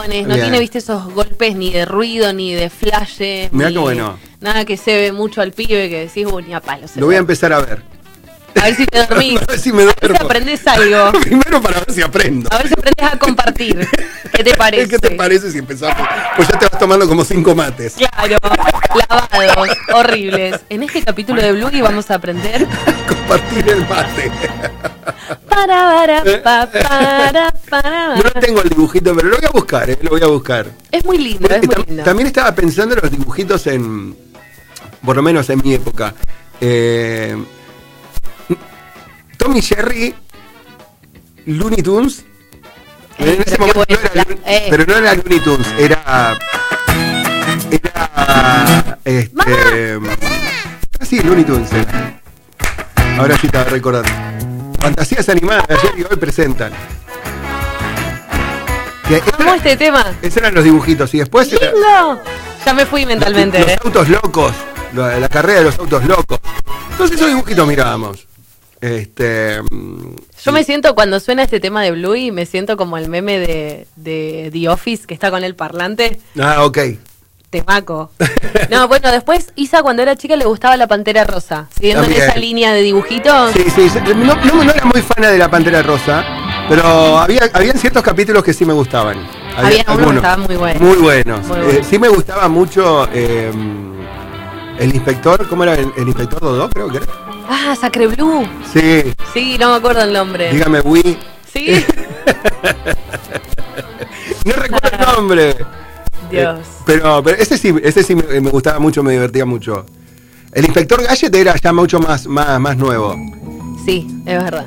no tiene, viste, esos golpes ni de ruido, ni de flash. Mirá qué bueno. Nada que se ve mucho al pibe que decís, ni a palo. Lo voy a empezar a ver. A ver si te dormís. A ver si me duermo. A ver si aprendés algo. Primero para ver si aprendo. A ver si aprendes a compartir. ¿Qué te parece? ¿Qué te parece si empezamos? Pues ya te vas tomando como 5 mates. Claro, lavados, horribles. En este capítulo de Bluey vamos a aprender a compartir el mate. No tengo el dibujito, pero lo voy a buscar, lo voy a buscar. Es muy lindo, es muy lindo. También estaba pensando en los dibujitos por lo menos en mi época. Tom y Jerry, Looney Tunes. En ese momento pero no era Looney Tunes, era sí, Looney Tunes era. Ahora sí te voy a recordar. Fantasías animadas de ayer y hoy presentan. ¿Cómo este tema? Esos eran los dibujitos y después ¡lindo! Ya me fui mentalmente. Los autos locos, la carrera de los autos locos. Entonces esos dibujitos mirábamos. Yo me siento, cuando suena este tema de Bluey, me siento como el meme de The Office que está con el parlante. Ah, ok. Temaco. No, bueno, después Isa cuando era chica le gustaba la Pantera Rosa. Siguiendo en esa línea de dibujitos. Sí. No era muy fan de la Pantera Rosa, pero habían ciertos capítulos que sí me gustaban. Había algunos que estaban muy buenos. Muy buenos. Sí me gustaba mucho el inspector, ¿cómo era? El inspector Dodó, creo que era. Ah, Sacre Blue. Sí. Sí, no me acuerdo el nombre. Dígame, Wii. Sí. No recuerdo el nombre. Dios. Pero ese sí me gustaba mucho, me divertía mucho. El inspector Gadget era ya mucho más nuevo. Sí, es verdad.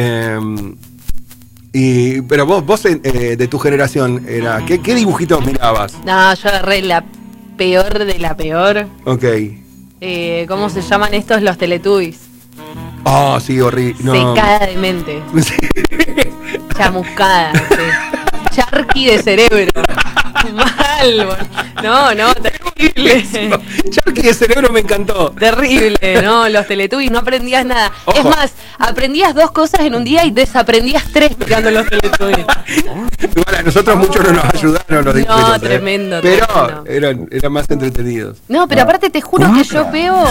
Pero vos de tu generación, ¿qué dibujitos mirabas? No, yo agarré la peor de la peor. Ok. ¿Cómo se llaman estos? Los Teletubbies. Oh, sí, horrible. No. Secada de mente. Sí. Chamuscada. Sí. Charqui de cerebro. Mal. No, terrible. Charqui de cerebro me encantó. Terrible, no, los Teletubbies, no aprendías nada. Ojo. Es más, aprendías 2 cosas en un día y desaprendías 3 mirando los Teletubbies. Igual a nosotros muchos no nos ayudaron los dibujos. No, tremendo. Pero eran más entretenidos. No, pero aparte te juro que yo veo...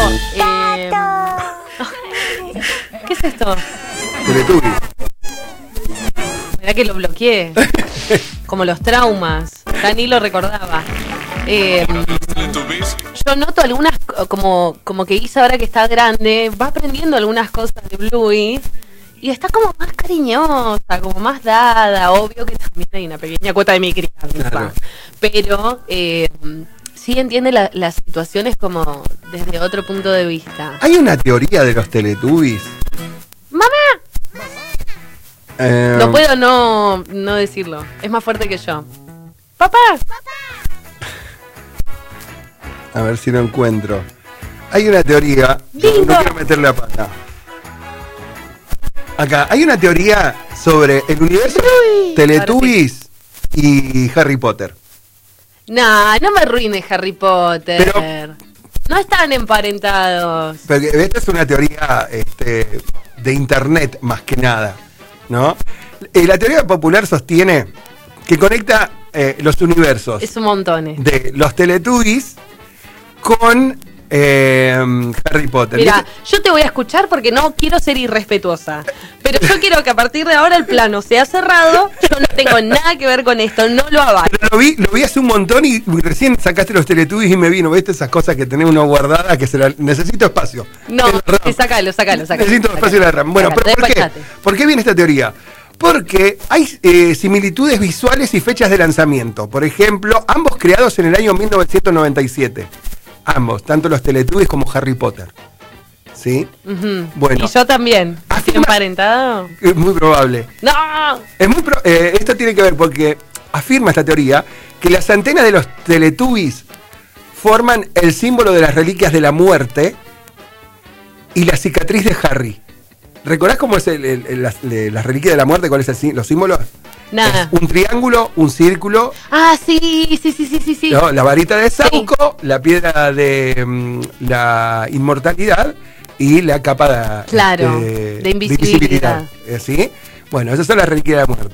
¿Qué es esto? Teletubbies. Mirá que lo bloqueé. Como los traumas. Dani lo recordaba. Yo noto algunas, como que Isa ahora que está grande, va aprendiendo algunas cosas de Bluey y está como más cariñosa, como más dada. Obvio que también hay una pequeña cuota de mi crianza. Claro. Pero sí entiende las situaciones como desde otro punto de vista. Hay una teoría de los Teletubbies. ¡Mamá! No puedo no decirlo. Es más fuerte que yo. ¡Papá! A ver si lo encuentro. Hay una teoría. No quiero meterle la pata. Acá, hay una teoría sobre el universo Teletubbies y Harry Potter. No me arruines Harry Potter. Pero, no están emparentados. Pero esta es una teoría de internet más que nada, ¿no? La teoría popular sostiene que conecta los universos. Es un montón. De los Teletubbies con Harry Potter. Mira, yo te voy a escuchar porque no quiero ser irrespetuosa. Pero yo quiero que a partir de ahora el plano sea cerrado. Yo no tengo nada que ver con esto, no lo avalo. Pero lo vi hace un montón y recién sacaste los Teletubbies y me vino. ¿Viste esas cosas que tenés uno guardada que necesito espacio? No, sácalo. Necesito espacio en la RAM. Bueno, pero ¿por qué? ¿Por qué viene esta teoría? Porque hay similitudes visuales y fechas de lanzamiento. Por ejemplo, ambos creados en el año 1997. Ambos, tanto los Teletubbies como Harry Potter. ¿Sí? Bueno. Y yo también. ¿Estoy emparentado? Es muy probable. ¡No! Esto tiene que ver porque afirma esta teoría que las antenas de los Teletubbies forman el símbolo de las reliquias de la muerte y la cicatriz de Harry. ¿Recordás cómo es las reliquias de la muerte? ¿Cuáles son los símbolos? Nada. Es un triángulo, un círculo. Ah, sí. No, la varita de Sauco, la piedra de la inmortalidad y la capa de invisibilidad. ¿Sí? Bueno, esas son las reliquias de la muerte.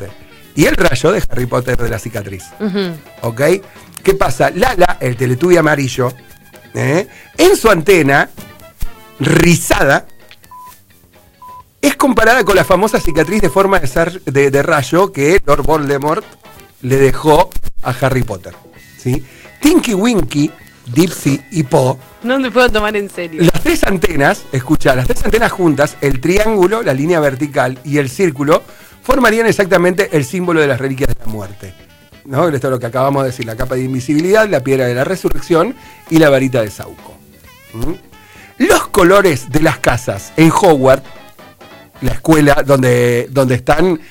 y el rayo de Harry Potter de la cicatriz. Ujú. ¿Ok? ¿Qué pasa? Lala, el Teletubby amarillo, en su antena, rizada, es comparada con la famosa cicatriz de forma de rayo que Lord Voldemort le dejó a Harry Potter. ¿Sí? Tinky Winky, Dipsy y Po, No me puedo tomar en serio. las tres antenas, escuchá, las tres antenas juntas, el triángulo, la línea vertical y el círculo, formarían exactamente el símbolo de las reliquias de la muerte. ¿No? Esto es lo que acabamos de decir, la capa de invisibilidad, la piedra de la resurrección y la varita de Sauco. ¿Mm? Los colores de las casas en Hogwarts, la escuela donde están,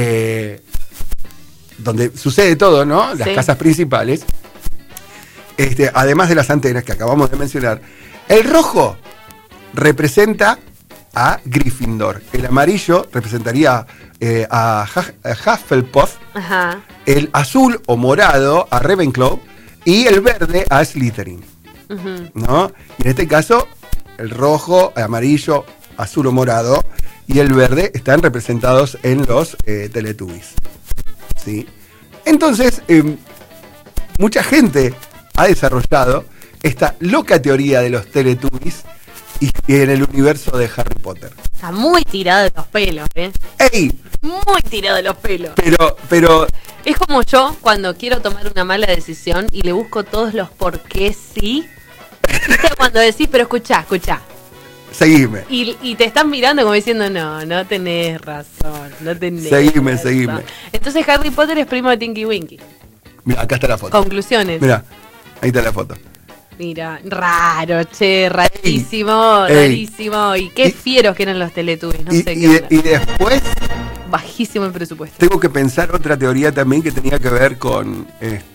donde sucede todo, ¿no? Las Sí. casas principales, además de las antenas que acabamos de mencionar, el rojo representa a Gryffindor, el amarillo representaría a Hufflepuff, Ajá. el azul o morado a Ravenclaw y el verde a Slytherin, Ujú. ¿no? Y en este caso, el rojo, el amarillo, azul o morado y el verde están representados en los Teletubbies, ¿sí? Entonces, mucha gente ha desarrollado esta loca teoría de los Teletubbies y en el universo de Harry Potter. Está muy tirado de los pelos, ¿eh? ¡Ey! Muy tirado de los pelos. Pero, Es como yo cuando quiero tomar una mala decisión y le busco todos los por qué sí. ¿Viste? Cuando decís, pero escuchá. seguime. Y te están mirando como diciendo, no tenés razón, no tenés Seguime, razón. seguime. Entonces Harry Potter es primo de Tinky Winky. Mira, acá está la foto. Conclusiones. Mira, ahí está la foto. Mira, raro, che, rarísimo, Ey. rarísimo. Y qué Y- fieros que eran los Teletubbies, no y, sé y qué de- onda. y después Bajísimo el presupuesto. tengo que pensar otra teoría también que tenía que ver con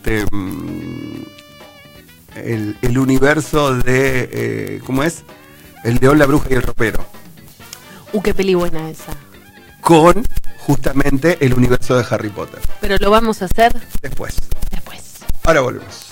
el universo de, ¿cómo es? El león, la bruja y el ropero. Qué peli buena esa. Con justamente el universo de Harry Potter. Pero lo vamos a hacer Después. después. Ahora volvemos.